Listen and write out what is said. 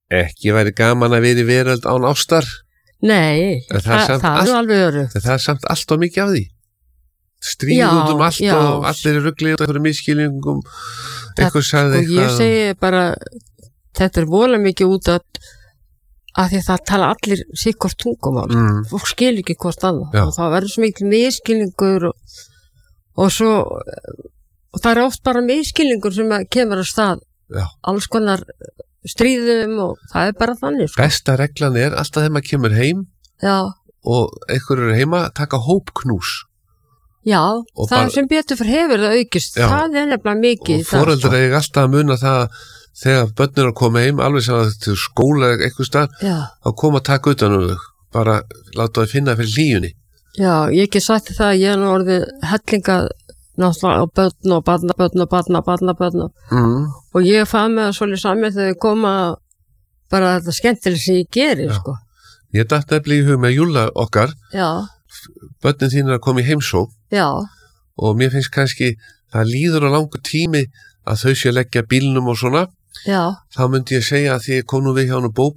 ekki væri gaman að vera í veröld án ástar. Nei, það er alveg örugt. Það er samt allt og mikið af því. Stríð út um allt og allir er ruglið út af einhverjum miskilningum. Eitthvað sagði eitthvað. Ég segi bara, þetta er voðalega mikið út að því það tala allir sikkort tungumál. Fólk skil ekki hvort annað. Og það verður svo mikil miskilningur og svo, og það er oft bara miskilningur sem kemur að stað. Alls konar stríðum og það er bara þannig. Besta reglan er alltaf þegar maður kemur heim og einhver eru heima að taka hópknús. Já, og það sem betur fyrir hefur það aukist, það er nefnilega mikið. Og foreldrar eiga alltaf að muna það þegar börn eru að koma heim, alveg sem að til skóla eða eitthvað stað, að koma að taka utan um þau, bara láta þau finna fyrir hlýjunni. Já, ég ekki sagt það að ég er nú orðið hellinga náttúrulega á börn og barnabörn og ég fann með það svolítið saman þegar ég koma bara þetta skemmtileg sem ég geri, sko. Ég datt nefnilega í hug með Júlla okkar, börnin þín er að koma í heimsókn og mér finnst kannski það líður á langur tími að þau sé leggja bílnum og svona þá myndi ég segja að því ég kom nú við hjá hann og